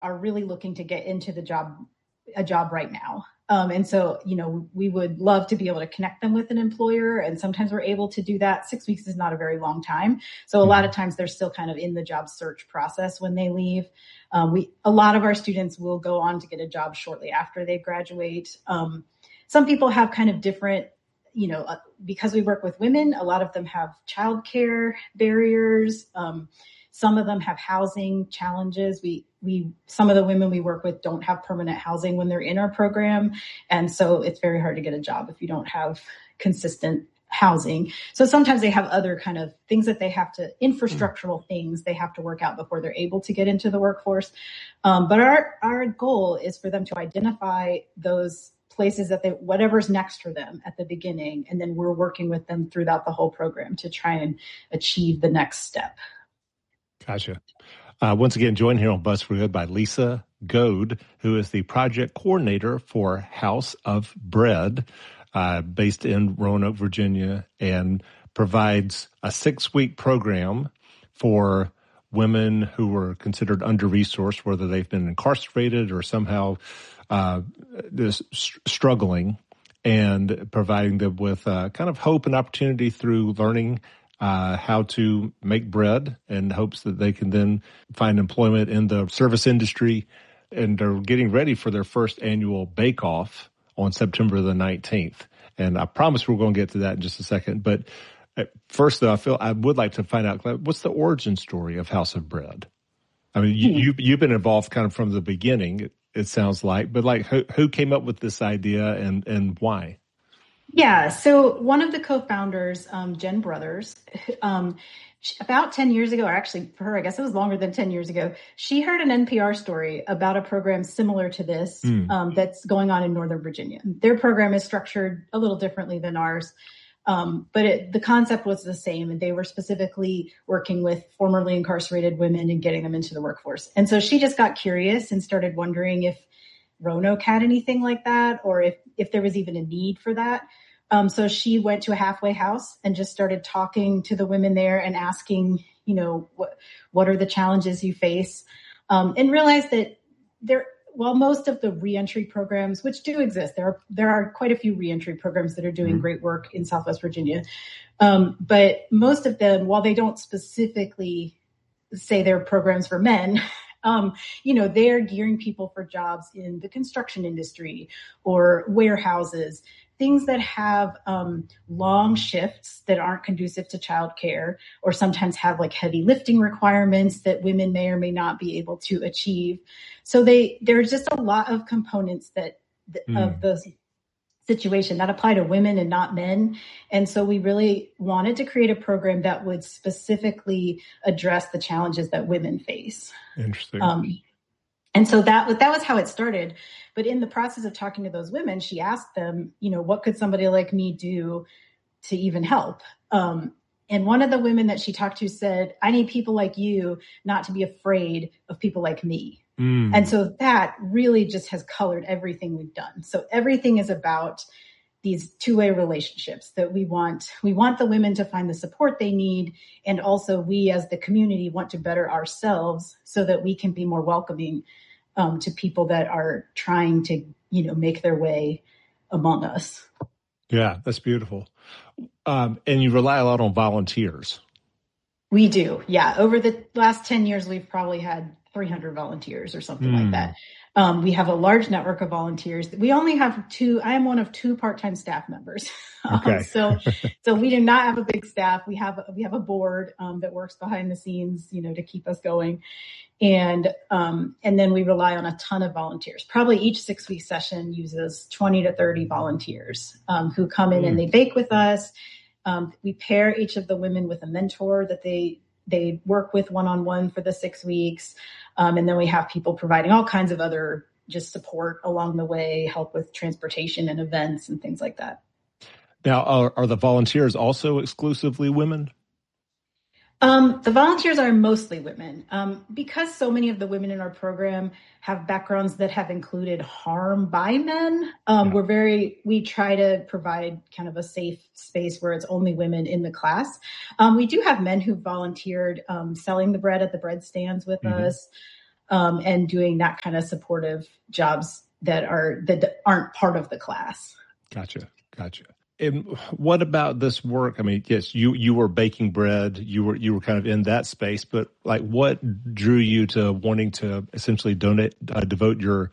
are really looking to get into a job right now. And so, we would love to be able to connect them with an employer. And sometimes we're able to do that. 6 weeks is not a very long time. So a lot of times they're still kind of in the job search process when they leave. A lot of our students will go on to get a job shortly after they graduate. Some people have kind of different, because we work with women, a lot of them have childcare barriers. Some of them have housing challenges. Some of the women we work with don't have permanent housing when they're in our program. And so it's very hard to get a job if you don't have consistent housing. So sometimes they have other kind of things that infrastructural things they have to work out before they're able to get into the workforce. But our goal is for them to identify those places whatever's next for them at the beginning. And then we're working with them throughout the whole program to try and achieve the next step. Gotcha. Once again, joined here on Bus for Good by Lisa Goad, who is the project coordinator for House of Bread, based in Roanoke, Virginia, and provides a 6-week program for women who were considered under-resourced, whether they've been incarcerated or somehow struggling, and providing them with kind of hope and opportunity through learning how to make bread, in hopes that they can then find employment in the service industry. And they're getting ready for their first annual bake-off on September the 19th. And I promise we're going to get to that in just a second. But first, though, I would like to find out, what's the origin story of House of Bread? I mean, you've been involved kind of from the beginning, it sounds like. But who came up with this idea and why? Yeah. So one of the co-founders, Jen Brothers, about 10 years ago, or actually for her, I guess it was longer than 10 years ago, she heard an NPR story about a program similar to this that's going on in Northern Virginia. Their program is structured a little differently than ours, but the concept was the same. And they were specifically working with formerly incarcerated women and getting them into the workforce. And so she just got curious and started wondering if Roanoke had anything like that, or if there was even a need for that. So she went to a halfway house and just started talking to the women there and asking, what are the challenges you face? And realized that while most of the reentry programs, which do exist, there are quite a few reentry programs that are doing great work in Southwest Virginia. But most of them, while they don't specifically say they're programs for men, they're gearing people for jobs in the construction industry or warehouses, things that have long shifts that aren't conducive to childcare, or sometimes have heavy lifting requirements that women may or may not be able to achieve. So there's just a lot of components of the situation that apply to women and not men. And so we really wanted to create a program that would specifically address the challenges that women face. Interesting. And so that was how it started. But in the process of talking to those women, she asked them, what could somebody like me do to even help? And one of the women that she talked to said, I need people like you not to be afraid of people like me. And so that really just has colored everything we've done. So everything is about these two-way relationships that we want the women to find the support they need. And also we as the community want to better ourselves so that we can be more welcoming to people that are trying to, make their way among us. Yeah, that's beautiful. And you rely a lot on volunteers. We do. Yeah. Over the last 10 years, we've probably had 300 volunteers or something like that. We have a large network of volunteers. We only have I am one of 2 part-time staff members. Okay. So we do not have a big staff. We have a board that works behind the scenes, to keep us going. And then we rely on a ton of volunteers. Probably each 6-week session uses 20 to 30 volunteers who come in and they bake with us. We pair each of the women with a mentor that they work with one-on-one for the 6 weeks. And then we have people providing all kinds of other just support along the way, help with transportation and events and things like that. Now, are the volunteers also exclusively women? The volunteers are mostly women. Because so many of the women in our program have backgrounds that have included harm by men, we try to provide kind of a safe space where it's only women in the class. We do have men who volunteered selling the bread at the bread stands with us. and doing that kind of supportive jobs that aren't part of the class. Gotcha. And what about this work? I mean, yes, you were baking bread. You were kind of in that space, but like, what drew you to wanting to essentially devote your,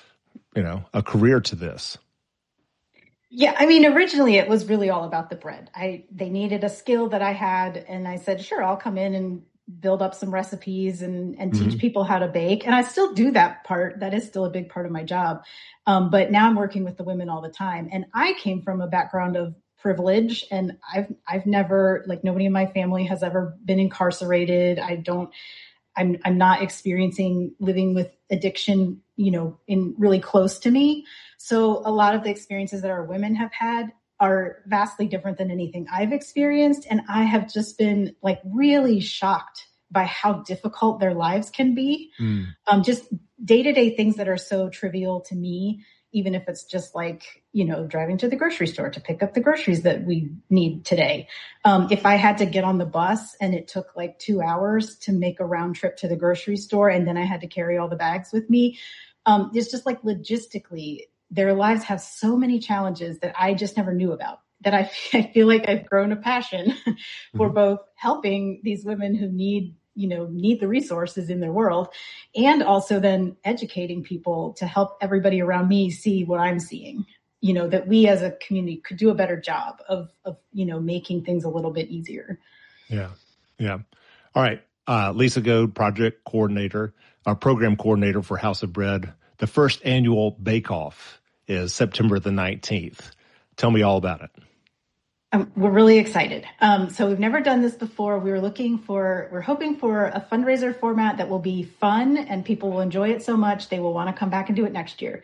a career to this? Yeah, I mean, originally it was really all about the bread. They needed a skill that I had, and I said, sure, I'll come in and build up some recipes and teach people how to bake. And I still do that part. That is still a big part of my job. But now I'm working with the women all the time. And I came from a background of privilege, and I've never, like, nobody in my family has ever been incarcerated. I'm not experiencing living with addiction, in really close to me. So a lot of the experiences that our women have had are vastly different than anything I've experienced. And I have just been like really shocked by how difficult their lives can be. Just day-to-day things that are so trivial to me, even if it's just like, driving to the grocery store to pick up the groceries that we need today. If I had to get on the bus and it took like 2 hours to make a round trip to the grocery store, and then I had to carry all the bags with me, it's just like logistically, their lives have so many challenges that I just never knew about, that I feel like I've grown a passion for both helping these women who need the resources in their world, and also then educating people to help everybody around me see what I'm seeing, that we as a community could do a better job of making things a little bit easier. Yeah. All right. Lisa Goad, project coordinator, program coordinator for House of Bread. The first annual Bake Off is September the 19th. Tell me all about it. We're really excited. So we've never done this before. We're hoping for a fundraiser format that will be fun and people will enjoy it so much they will want to come back and do it next year.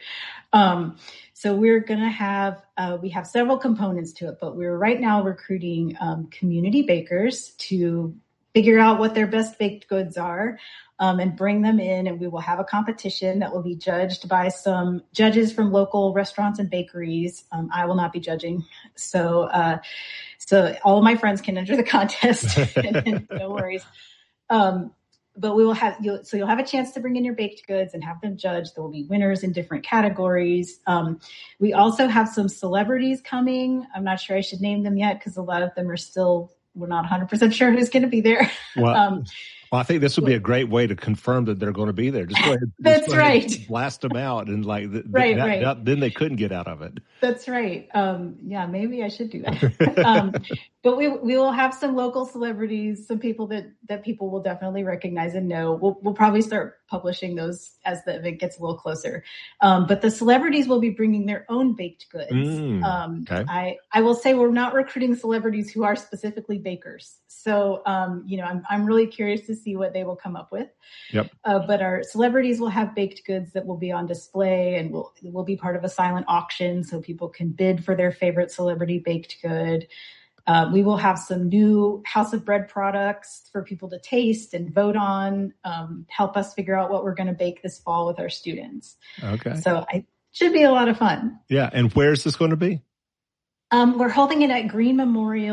So we're going to have, we have several components to it, but we're right now recruiting community bakers to figure out what their best baked goods are, and bring them in, and we will have a competition that will be judged by some judges from local restaurants and bakeries. I will not be judging. So all of my friends can enter the contest. No worries. But we will have, you'll have a chance to bring in your baked goods and have them judged. There will be winners in different categories. We also have some celebrities coming. I'm not sure I should name them yet because a lot of them we're not 100% sure who's going to be there. Well, I think this would be a great way to confirm that they're going to be there. Just go ahead. That's right. Blast them out, and right. Then they couldn't get out of it. That's right. Yeah, maybe I should do that. But we will have some local celebrities, some people that people will definitely recognize and know. We'll probably start publishing those as the event gets a little closer. But the celebrities will be bringing their own baked goods. Okay. I will say we're not recruiting celebrities who are specifically bakers. So, I'm really curious to see what they will come up with. Yep. But our celebrities will have baked goods that will be on display, and will be part of a silent auction so people can bid for their favorite celebrity baked good. We will have some new House of Bread products for people to taste and vote on, help us figure out what we're going to bake this fall with our students. Okay. So it should be a lot of fun. Yeah. And where's this going to be? We're holding it at Green Memorial